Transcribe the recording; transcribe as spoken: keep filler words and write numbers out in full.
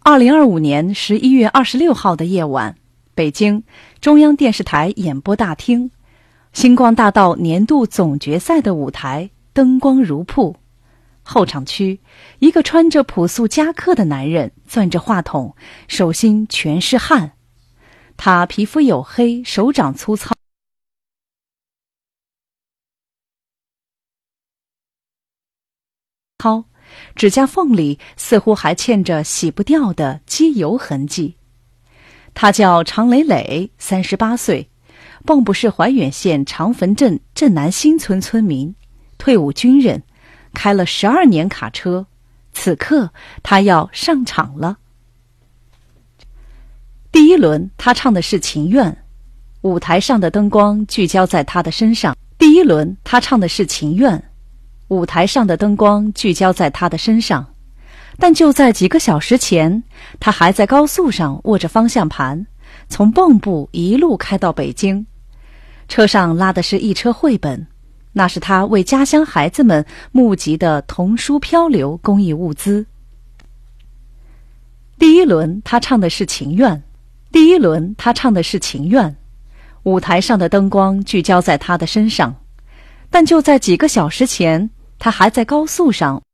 二零二五年十一月二十六号的夜晚，北京中央电视台演播大厅，星光大道年度总决赛的舞台灯光如瀑。后场区，一个穿着朴素夹克的男人攥着话筒，手心全是汗。他皮肤黝黑，手掌粗糙，指甲缝里似乎还嵌着洗不掉的机油痕迹。他叫常磊磊，三十八岁，蚌埠市怀远县长坟镇镇南新村村民，退伍军人，开了十二年卡车。此刻他要上场了。第一轮他唱的是情愿，舞台上的灯光聚焦在他的身上。第一轮他唱的是情愿，舞台上的灯光聚焦在他的身上。但就在几个小时前，他还在高速上握着方向盘，从蚌埠一路开到北京。车上拉的是一车绘本，那是他为家乡孩子们募集的童书漂流公益物资。第一轮他唱的是情愿，第一轮他唱的是情愿，舞台上的灯光聚焦在他的身上。但就在几个小时前，他还在高速上